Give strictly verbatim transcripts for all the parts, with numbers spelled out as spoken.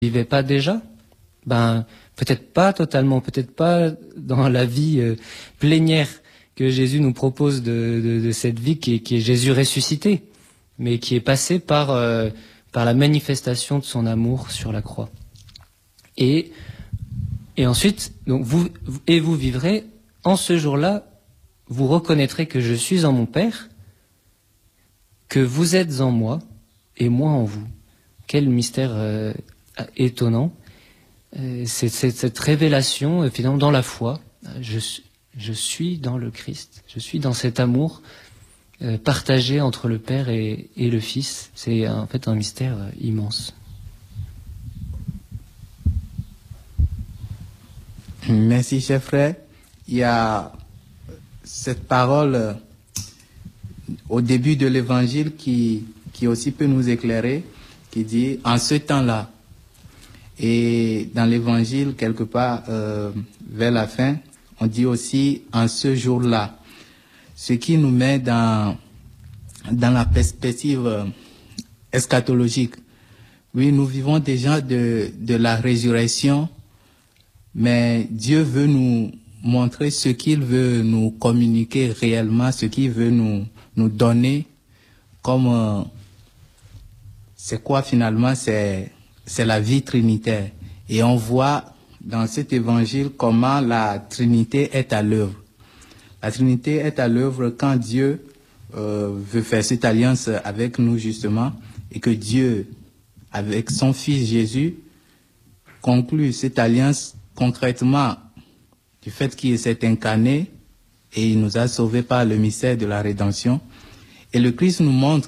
vivait pas déjà? Ben, peut-être pas totalement, peut-être pas dans la vie euh, plénière que Jésus nous propose de, de, de cette vie qui est, qui est Jésus ressuscité, mais qui est passé par, euh, par la manifestation de son amour sur la croix. Et, et ensuite, donc vous, et vous vivrez, en ce jour-là, vous reconnaîtrez que je suis en mon Père, que vous êtes en moi, et moi en vous. Quel mystère euh, étonnant. Euh, c'est, c'est cette révélation, euh, finalement, dans la foi. Je, je suis dans le Christ. Je suis dans cet amour euh, partagé entre le Père et, et le Fils. C'est en fait un mystère euh, immense. Merci, cher frère. Il y a cette parole euh, au début de l'évangile qui, qui aussi peut nous éclairer, qui dit « en ce temps-là ». Et dans l'évangile, quelque part, euh, vers la fin, on dit aussi « en ce jour-là ». Ce qui nous met dans, dans la perspective euh, eschatologique. Oui, nous vivons déjà de, de la résurrection, mais Dieu veut nous montrer ce qu'il veut nous communiquer réellement, ce qu'il veut nous, nous donner comme... Euh, c'est quoi finalement? C'est, c'est la vie trinitaire. Et on voit dans cet évangile comment la Trinité est à l'œuvre. La Trinité est à l'œuvre quand Dieu euh, veut faire cette alliance avec nous justement, et que Dieu, avec son Fils Jésus, conclut cette alliance concrètement du fait qu'il s'est incarné et il nous a sauvés par le mystère de la rédemption. Et le Christ nous montre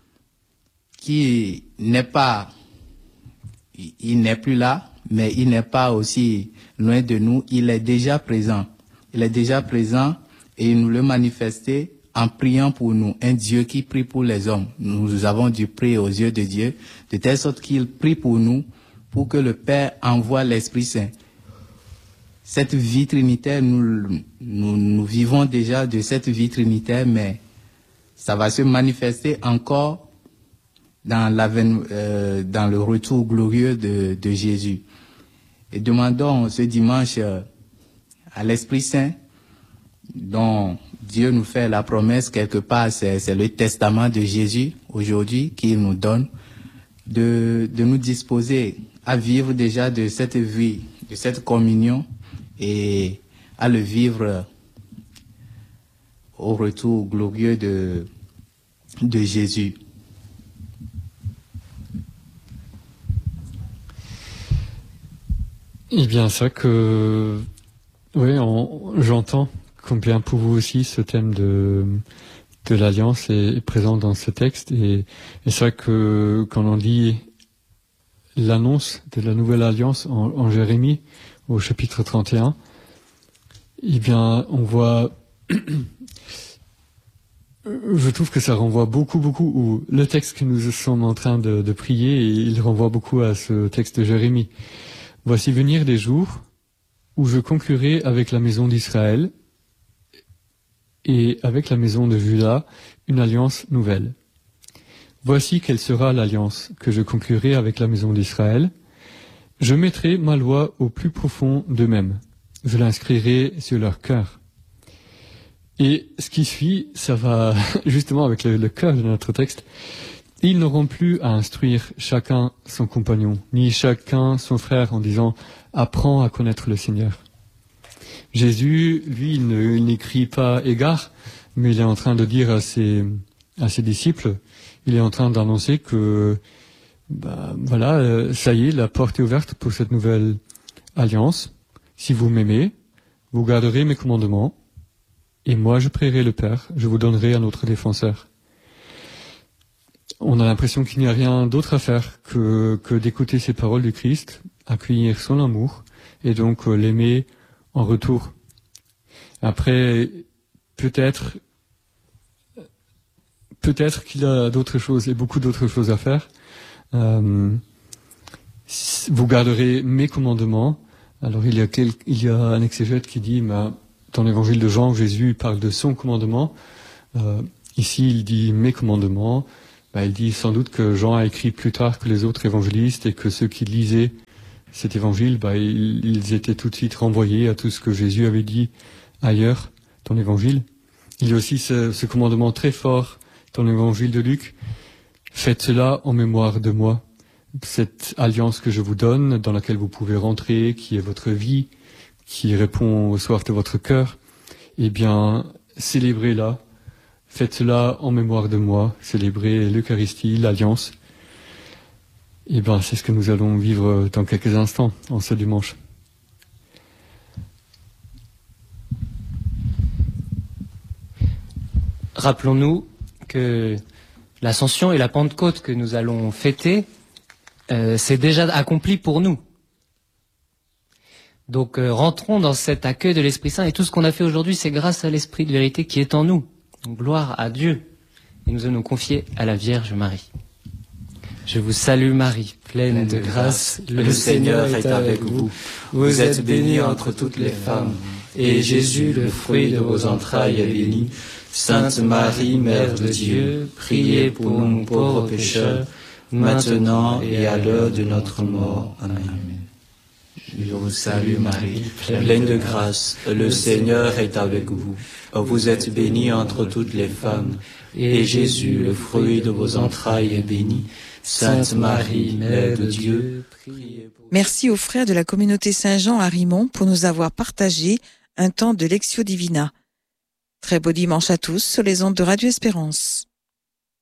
qu'il n'est pas, il n'est plus là, mais il n'est pas aussi loin de nous. Il est déjà présent. Il est déjà présent et il nous le manifestait en priant pour nous. Un Dieu qui prie pour les hommes. Nous avons dû prier aux yeux de Dieu, de telle sorte qu'il prie pour nous, pour que le Père envoie l'Esprit Saint. Cette vie trinitaire, nous, nous, nous vivons déjà de cette vie trinitaire, mais ça va se manifester encore dans, euh, dans le retour glorieux de, de Jésus. Et demandons ce dimanche euh, à l'Esprit Saint, dont Dieu nous fait la promesse quelque part, c'est, c'est le testament de Jésus aujourd'hui qu'il nous donne, de, de nous disposer à vivre déjà de cette vie, de cette communion, et à le vivre au retour glorieux de, de Jésus. Eh bien, c'est vrai que, oui, on, j'entends combien pour vous aussi ce thème de, de l'alliance est, est présent dans ce texte. Et, et c'est vrai que quand on lit l'annonce de la nouvelle alliance en, en Jérémie, au chapitre trente et un, eh bien, on voit, je trouve que ça renvoie beaucoup, beaucoup, ou le texte que nous sommes en train de, de prier, il renvoie beaucoup à ce texte de Jérémie. Voici venir des jours où je conclurai avec la maison d'Israël et avec la maison de Juda une alliance nouvelle. Voici quelle sera l'alliance que je conclurai avec la maison d'Israël. Je mettrai ma loi au plus profond d'eux-mêmes. Je l'inscrirai sur leur cœur. Et ce qui suit, ça va justement avec le, le cœur de notre texte. Ils n'auront plus à instruire chacun son compagnon, ni chacun son frère en disant « Apprends à connaître le Seigneur ». Jésus, lui, il, ne, il n'écrit pas égard, mais il est en train de dire à ses, à ses disciples, il est en train d'annoncer que bah, voilà, ça y est, la porte est ouverte pour cette nouvelle alliance. Si vous m'aimez, vous garderez mes commandements, et moi je prierai le Père, je vous donnerai un autre défenseur. On a l'impression qu'il n'y a rien d'autre à faire que, que d'écouter ces paroles du Christ, accueillir son amour, et donc euh, l'aimer en retour. Après, peut-être, peut-être qu'il y a d'autres choses, et beaucoup d'autres choses à faire. Euh, vous garderez mes commandements. Alors il y a, quel, il y a un exégète qui dit, bah, dans l'évangile de Jean, Jésus parle de son commandement. Euh, ici, il dit mes commandements. bah, il dit sans doute que Jean a écrit plus tard que les autres évangélistes et que ceux qui lisaient cet évangile, bah, ils, ils étaient tout de suite renvoyés à tout ce que Jésus avait dit ailleurs dans l'évangile. Il y a aussi ce, ce commandement très fort dans l'évangile de Luc. Faites cela en mémoire de moi. Cette alliance que je vous donne, dans laquelle vous pouvez rentrer, qui est votre vie, qui répond aux soifs de votre cœur, eh bien, célébrez-la. Faites cela en mémoire de moi. Célébrez l'Eucharistie, l'alliance. Eh bien, c'est ce que nous allons vivre dans quelques instants, en ce dimanche. Rappelons-nous que l'Ascension et la Pentecôte que nous allons fêter, euh, c'est déjà accompli pour nous. Donc euh, rentrons dans cet accueil de l'Esprit Saint, et tout ce qu'on a fait aujourd'hui, c'est grâce à l'Esprit de vérité qui est en nous. Donc gloire à Dieu. Et nous allons nous confier à la Vierge Marie. Je vous salue Marie, pleine de grâce, le Seigneur est avec vous. Vous êtes bénie entre toutes les femmes, et Jésus, le fruit de vos entrailles, est béni. Sainte Marie, Mère de Dieu, priez pour nous pauvres pécheurs, maintenant et à l'heure de notre mort. Amen. Je vous salue Marie, pleine de grâce, le Seigneur est avec vous. Vous êtes bénie entre toutes les femmes, et Jésus, le fruit de vos entrailles, est béni. Sainte Marie, Mère de Dieu, priez pour nous. Merci aux frères de la communauté Saint-Jean à Rimont pour nous avoir partagé un temps de Lectio Divina. Très beau dimanche à tous sur les ondes de Radio Espérance.